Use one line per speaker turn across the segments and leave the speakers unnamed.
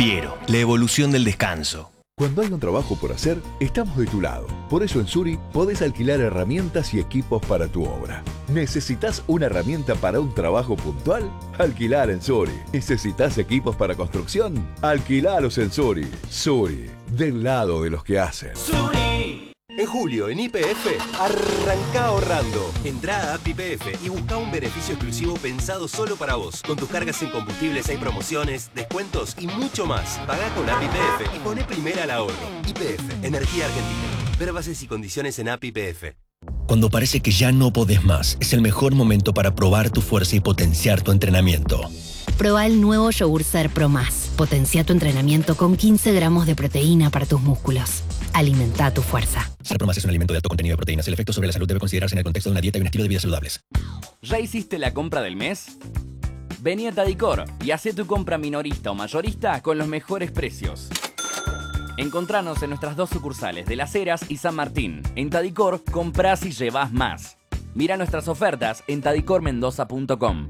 Fiero, la evolución del descanso.
Cuando hay un trabajo por hacer, estamos de tu lado. Por eso en Suri podés alquilar herramientas y equipos para tu obra. ¿Necesitas una herramienta para un trabajo puntual? Alquilar en Suri. ¿Necesitas equipos para construcción? Alquilalos en Suri. Suri, del lado de los que hacen.
Suri. En julio, en YPF, arrancá ahorrando. Entrá a App YPF y buscá un beneficio exclusivo pensado solo para vos. Con tus cargas en combustibles hay promociones, descuentos y mucho más. Pagá con App YPF y poné primera al ahorro. YPF, Energía Argentina. Ver bases y condiciones en App YPF.
Cuando parece que ya no podés más, es el mejor momento para probar tu fuerza y potenciar tu entrenamiento.
Proba el nuevo yogur Ser Pro Más. Potencia tu entrenamiento con 15 gramos de proteína para tus músculos. Alimenta tu fuerza.
Ser Pro Más es un alimento de alto contenido de proteínas. El efecto sobre la salud debe considerarse en el contexto de una dieta y un estilo de vida saludables.
¿Ya hiciste la compra del mes? Vení a Tadicor y hacé tu compra minorista o mayorista con los mejores precios. Encontranos en nuestras 2 sucursales de Las Heras y San Martín. En Tadicor, comprás y llevás más. Mira nuestras ofertas en tadicormendoza.com.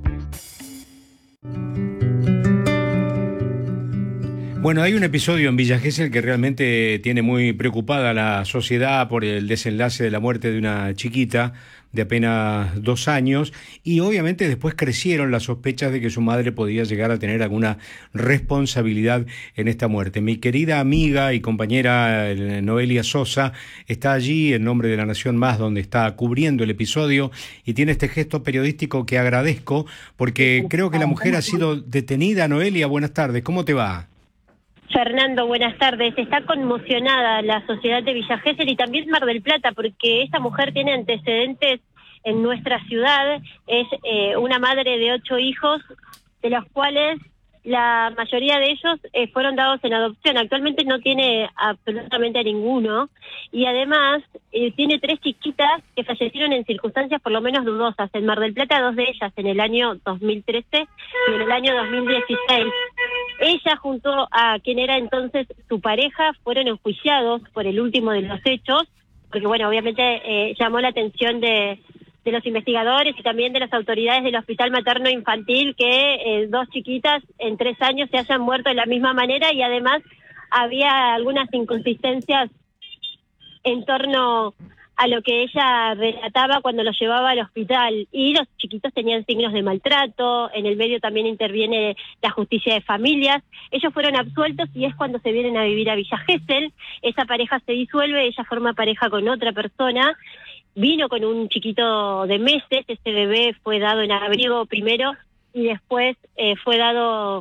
Bueno, hay un episodio en Villa Gesell que realmente tiene muy preocupada a la sociedad por el desenlace de la muerte de una chiquita de apenas 2 años, y obviamente después crecieron las sospechas de que su madre podía llegar a tener alguna responsabilidad en esta muerte. Mi querida amiga y compañera Noelia Sosa está allí en nombre de La Nación Más, donde está cubriendo el episodio, y tiene este gesto periodístico que agradezco porque creo que la mujer ha sido detenida. Noelia, buenas tardes, ¿cómo te va?
Fernando, buenas tardes. Está conmocionada la sociedad de Villa Gesell y también Mar del Plata, porque esta mujer tiene antecedentes en nuestra ciudad. Es una madre de 8 hijos, de los cuales la mayoría de ellos fueron dados en adopción. Actualmente no tiene absolutamente a ninguno, y además tiene 3 chiquitas que fallecieron en circunstancias por lo menos dudosas. En Mar del Plata, 2 de ellas en el año 2013 y en el año 2016. Ella junto a quien era entonces su pareja fueron enjuiciados por el último de los hechos, porque bueno, obviamente llamó la atención de los investigadores y también de las autoridades del Hospital Materno Infantil que 2 chiquitas en 3 años se hayan muerto de la misma manera, y además había algunas inconsistencias en torno a lo que ella relataba cuando los llevaba al hospital, y los chiquitos tenían signos de maltrato. En el medio también interviene la justicia de familias. Ellos fueron absueltos y es cuando se vienen a vivir a Villa Gesell. Esa pareja se disuelve, ella forma pareja con otra persona, vino con un chiquito de meses. Este bebé fue dado en abrigo primero y después fue dado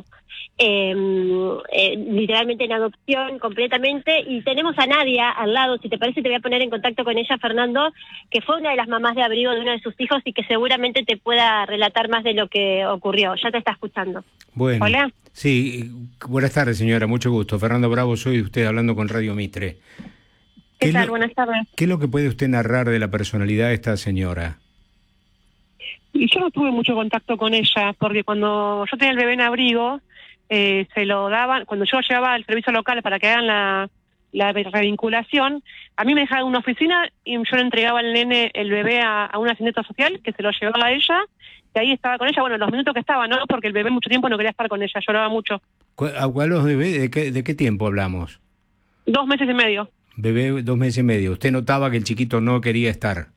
literalmente en adopción completamente. Y tenemos a Nadia al lado, si te parece te voy a poner en contacto con ella, Fernando, que fue una de las mamás de abrigo de uno de sus hijos y que seguramente te pueda relatar más de lo que ocurrió. Ya te está escuchando.
Bueno.
Hola.
Sí, buenas tardes, señora, mucho gusto. Fernando Bravo soy, usted hablando con Radio Mitre.
¿Qué tal? Buenas tardes.
¿Qué es lo que puede usted narrar de la personalidad de esta señora?
Y yo no tuve mucho contacto con ella, porque cuando yo tenía el bebé en abrigo, se lo daban, cuando yo llevaba al servicio local para que hagan la revinculación, a mí me dejaban en una oficina y yo le entregaba al nene, el bebé, a una asistente social que se lo llevaba a ella, y ahí estaba con ella, bueno, los minutos que estaba, ¿no? Porque el bebé mucho tiempo no quería estar con ella, lloraba mucho.
¿A cuáles bebés? ¿De qué tiempo hablamos?
2 meses y medio.
Bebé, 2 meses y medio. ¿Usted notaba que el chiquito no quería estar?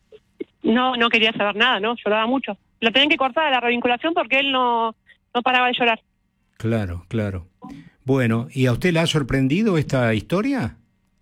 No quería saber nada, ¿no? Lloraba mucho. Lo tenían que cortar a la revinculación porque él no paraba de llorar.
Claro, claro. Bueno, ¿y a usted le ha sorprendido esta historia?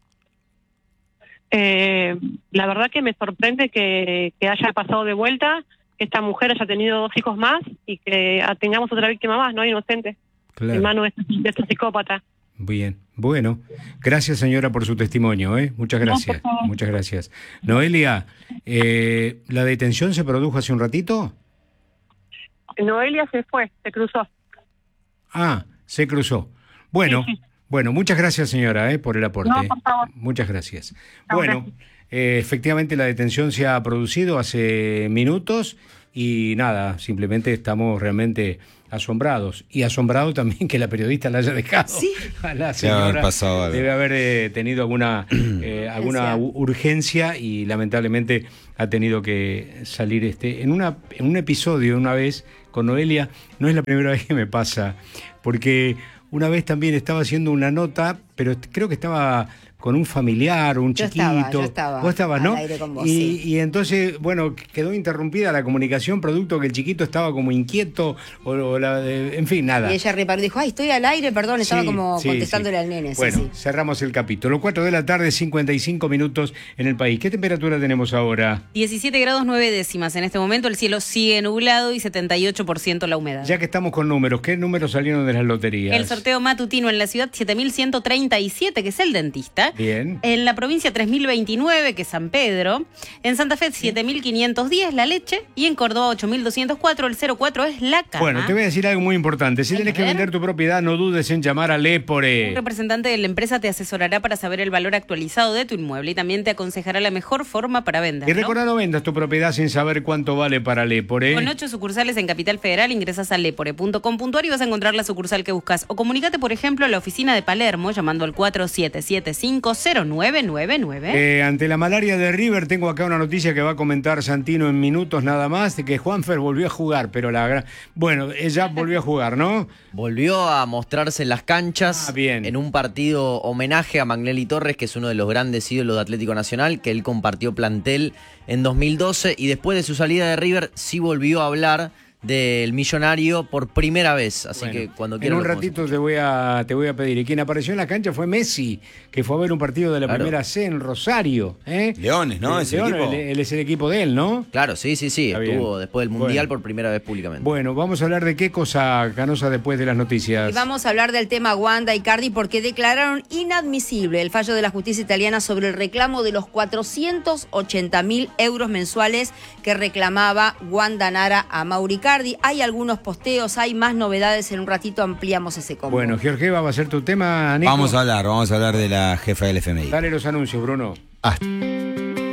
La verdad que me sorprende que haya pasado de vuelta, que esta mujer haya tenido 2 hijos más y que tengamos otra víctima más, ¿no? Inocente.
Claro.
En manos de este psicópata.
Bien, bueno, gracias señora por su testimonio, muchas gracias,
No,
muchas gracias. Noelia, ¿la detención se produjo hace un ratito?
Noelia se fue, se cruzó.
Ah, se cruzó. Bueno,
Sí.
Bueno, muchas gracias señora por el aporte.
No, por favor.
Muchas gracias.
Ahora
Bueno, efectivamente la detención se ha producido hace minutos y nada, simplemente estamos realmente asombrados. Y asombrado también que la periodista la haya dejado.
Sí.
A la señora.
Debe
haber tenido alguna urgencia y lamentablemente ha tenido que salir en un episodio una vez con Noelia. No es la primera vez que me pasa, porque una vez también estaba haciendo una nota, pero creo que estaba con un familiar, un chiquito.
Yo estaba.
Vos estabas, ¿no?
Al aire con vos,
y entonces, bueno, quedó interrumpida la comunicación, producto que el chiquito estaba como inquieto, en fin, nada.
Y ella reparó, dijo, estoy al aire, perdón, estaba contestándole al nene.
Bueno, cerramos el capítulo. 4 de la tarde, 55 minutos en el país. ¿Qué temperatura tenemos ahora?
17 grados 9 décimas en este momento, el cielo sigue nublado y 78% la humedad.
Ya que estamos con números, ¿qué números salieron de las loterías?
El sorteo matutino en la ciudad 7137, que es el dentista.
Bien.
En la provincia 3029, que es San Pedro. En Santa Fe 7510, la leche. Y en Córdoba 8204, el 04 es la cama.
Bueno, te voy a decir algo muy importante. Si tienes que vender tu propiedad, no dudes en llamar a Lépore.
Un representante de la empresa te asesorará para saber el valor actualizado de tu inmueble y también te aconsejará la mejor forma para venderlo.
Y recuerda, no vendas tu propiedad sin saber cuánto vale para Lépore.
Con 8 sucursales en Capital Federal, ingresas a lepore.com.ar y vas a encontrar la sucursal que buscas. O comunícate, por ejemplo, a la oficina de Palermo llamando al 47750999.
Ante la malaria de River, tengo acá una noticia que va a comentar Santino en minutos nada más, de que Juanfer volvió a jugar, pero bueno, ella volvió a jugar, ¿no?
Volvió a mostrarse en las canchas
bien.
En un partido homenaje a Magnelli Torres, que es uno de los grandes ídolos de Atlético Nacional, que él compartió plantel en 2012 y después de su salida de River sí volvió a hablar del millonario por primera vez, así que cuando quieras.
En un ratito te voy a pedir. Y quien apareció en la cancha fue Messi, que fue a ver un partido de la primera C en Rosario.
Leones, ¿no?
Él es el equipo de él, ¿no?
Claro, sí. Estuvo después del Mundial por primera vez públicamente.
Bueno, vamos a hablar de qué cosa, Canosa, después de las noticias.
Y vamos a hablar del tema Wanda y Cardi porque declararon inadmisible el fallo de la justicia italiana sobre el reclamo de los 480.000 euros mensuales que reclamaba Wanda Nara a Mauri Cardi. Hay algunos posteos, hay más novedades, en un ratito ampliamos ese combo.
Bueno, Georgieva, va a ser tu tema, Nico.
Vamos a hablar de la jefa del FMI.
Dale los anuncios, Bruno.